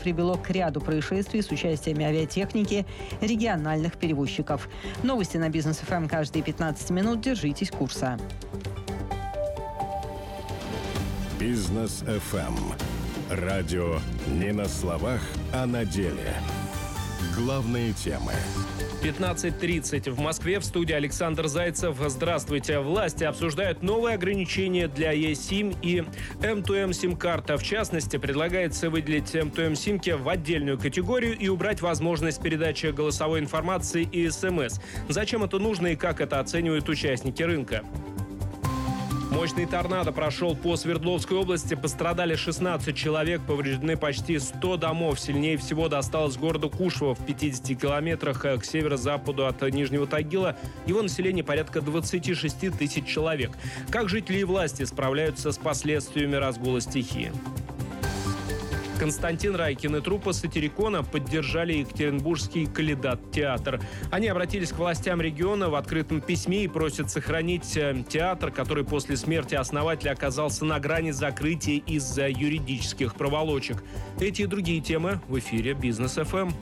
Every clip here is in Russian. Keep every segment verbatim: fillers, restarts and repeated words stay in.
привело к ряду происшествий с участием авиатехники региональных перевозчиков. Новости на Бизнес эф эм каждые пятнадцать минут. Держитесь курса. Бизнес эф эм. Радио не на словах, а на деле. Главные темы. пятнадцать тридцать. В Москве, в студии Александр Зайцев. Здравствуйте. Власти обсуждают новые ограничения для eSIM и эм ту эм сим-карта. В частности, предлагается выделить эм ту эм-симки в отдельную категорию и убрать возможность передачи голосовой информации и эс эм эс. Зачем это нужно и как это оценивают участники рынка? Мощный торнадо прошел по Свердловской области. Пострадали шестнадцать человек, повреждены почти сто домов. Сильнее всего досталось городу Кушва в пятидесяти километрах к северо-западу от Нижнего Тагила. Его население порядка двадцать шесть тысяч человек. Как жители и власти справляются с последствиями разгула стихии? Константин Райкин и труппа Сатирикона поддержали Екатеринбургский Калейдот-театр. Они обратились к властям региона в открытом письме и просят сохранить театр, который после смерти основателя оказался на грани закрытия из-за юридических проволочек. Эти и другие темы в эфире Бизнес эф эм.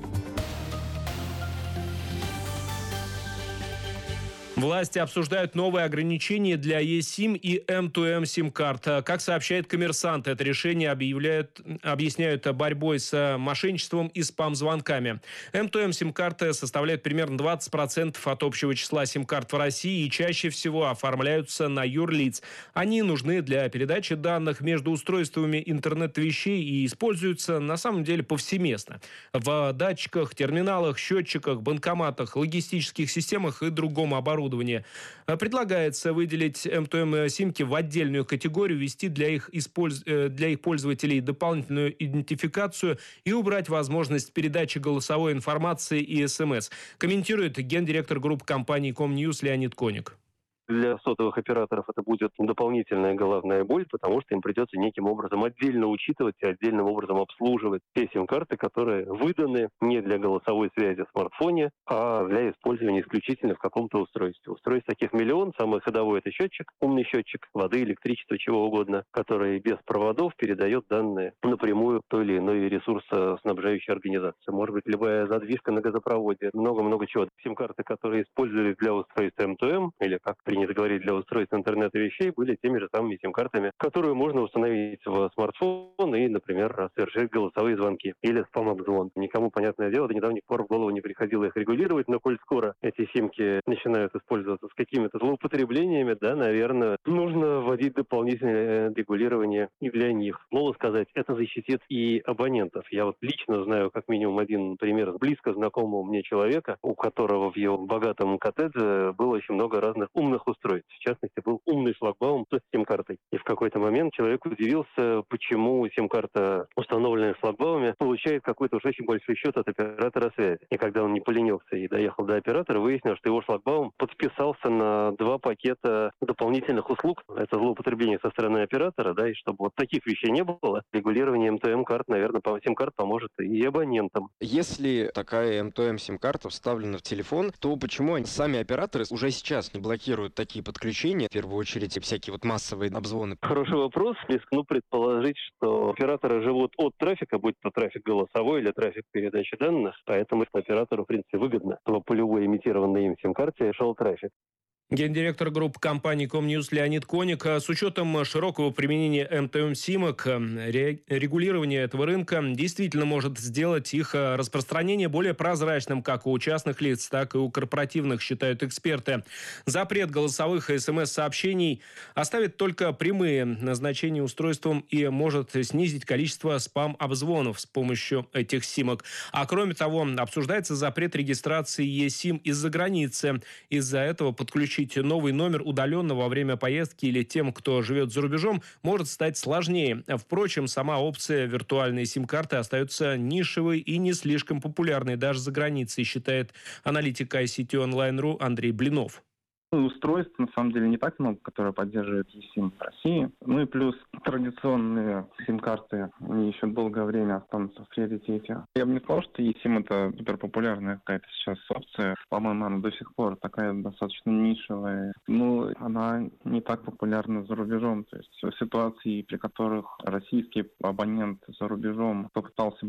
Власти обсуждают новые ограничения для eSIM и эм ту эм-сим-карт. Как сообщает «Коммерсант», это решение объявляют, объясняют борьбой с мошенничеством и спам-звонками. эм ту эм-сим-карты составляют примерно двадцать процентов от общего числа сим-карт в России и чаще всего оформляются на юрлиц. Они нужны для передачи данных между устройствами интернет-вещей и используются на самом деле повсеместно. В датчиках, терминалах, счетчиках, банкоматах, логистических системах и другом оборудовании. Предлагается выделить эм ту эм-симки в отдельную категорию, ввести для их, использ... для их пользователей дополнительную идентификацию и убрать возможность передачи голосовой информации и эс эм эс, комментирует гендиректор группы компании Комньюз Леонид Коник. Для сотовых операторов это будет дополнительная головная боль, потому что им придется неким образом отдельно учитывать и отдельным образом обслуживать те сим-карты, которые выданы не для голосовой связи в смартфоне, а для использования исключительно в каком-то устройстве. Устройств таких миллион. Самый ходовой — это счетчик, умный счетчик воды, электричества, чего угодно, который без проводов передает данные напрямую той или иной ресурсоснабжающей организации. Может быть, любая задвижка на газопроводе, много-много чего. Сим-карты, которые использовались для устройств эм ту эм, или как принято говорить, для устройств интернета вещей, были теми же самыми сим-картами, которые можно установить в смартфон и, например, совершить голосовые звонки или спам-обзвон. Никому, понятное дело, до недавних пор в голову не приходило их регулировать, но коль скоро эти симки начинают использоваться с какими-то злоупотреблениями, да, наверное, нужно вводить дополнительное регулирование и для них. Можно сказать, это защитит и абонентов. Я вот лично знаю как минимум один пример близко знакомого мне человека, у которого в его богатом коттедже было очень много разных умных устройств. В частности, был умный шлагбаум с сим-картой. И в какой-то момент человек удивился, почему сим-карта, установленная в шлагбауме, получает какой-то уж очень большой счет от оператора связи. И когда он не поленился и доехал до оператора, выяснилось, что его шлагбаум подписался на два пакета дополнительных услуг. Это злоупотребление со стороны оператора, да, и чтобы вот таких вещей не было, регулирование эм ту эм-карт, наверное, по сим-карт поможет и абонентам. Если такая эм ту эм-сим-карта вставлена в телефон, то почему они, сами операторы уже сейчас не блокируют такие подключения, в первую очередь всякие вот массовые обзвоны? Хороший вопрос. Рискну предположить, что операторы живут от трафика, будь то трафик голосовой или трафик передачи данных, поэтому оператору, в принципе, выгодно, чтобы по любой имитированной им сим-карте шел трафик. Гендиректор группы компании Комньюз Леонид Коник. С учетом широкого применения эм ту эм-симок, регулирование этого рынка действительно может сделать их распространение более прозрачным как у частных лиц, так и у корпоративных, считают эксперты. Запрет голосовых и эс эм эс-сообщений оставит только прямые назначения устройством и может снизить количество спам-обзвонов с помощью этих симок. А кроме того, обсуждается запрет регистрации eSIM из-за границы. Из-за этого подключить новый номер удаленно во время поездки или тем, кто живет за рубежом, может стать сложнее. Впрочем, сама опция виртуальной сим-карты остается нишевой и не слишком популярной даже за границей, считает аналитик ай си ти онлайн точка ру Андрей Блинов. Устройств, на самом деле, не так много, которые поддерживают eSIM в России. Ну и плюс традиционные сим-карты, они еще долгое время останутся в приоритете. Я бы не сказал, что eSIM — это суперпопулярная какая-то сейчас опция. По-моему, она до сих пор такая достаточно нишевая. Ну, она не так популярна за рубежом. То есть ситуации, при которых российский абонент за рубежом попытался